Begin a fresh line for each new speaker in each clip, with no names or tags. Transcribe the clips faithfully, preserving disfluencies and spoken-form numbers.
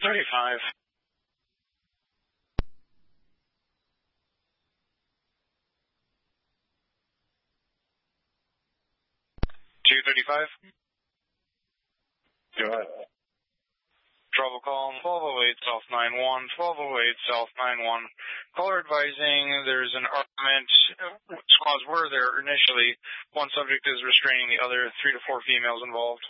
thirty-five. two thirty-five.
Go ahead.
Trouble call twelve oh eight South nine one, twelve oh eight South nine one. Caller advising there's an argument. Squads were there initially. One subject is restraining the other, three to four females involved.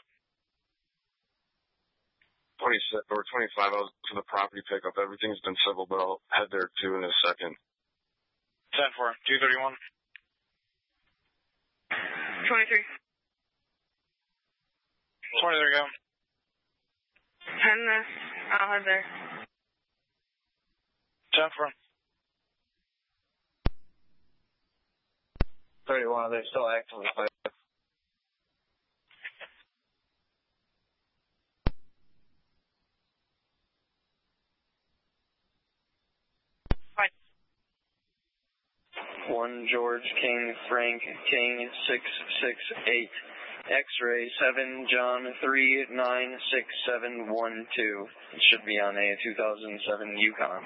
twenty-six or twenty-five, I was for the property pickup. Everything's been civil, but I'll head there too in a second.
ten four, two thirty-one.
twenty-three.
twenty-three, go.
ten, uh, I'll head there.
ten four.
thirty-one, they're still active.
Right.
One George King Frank King six six eight. X-ray seven John three nine six seven one two. It should be on a two thousand seven Yukon.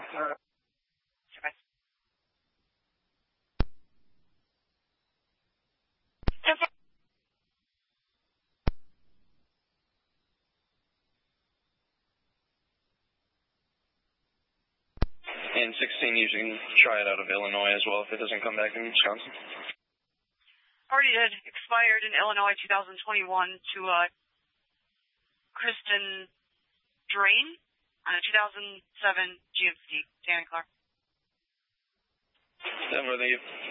And sixteen, you can try it out of Illinois as well if it doesn't come back in Wisconsin.
Already did. Expired in Illinois two thousand twenty-one to uh, Kristen Drain on a two thousand seven G M C, Santa Clara.
Then were they